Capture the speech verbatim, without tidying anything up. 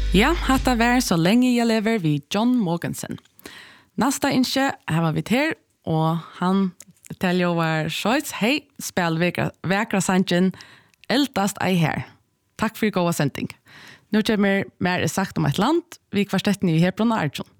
Ja, hatta var Så länge jag lever vid John Mogensen. Nästa inche har vi här och han täljer var Schweiz. Hej, spel väkra, väkra sanchen eldast ei här. Tack för goda sändning. Nu kommer mer sagt om ett land. Vi kvarstetten i här på Arjun.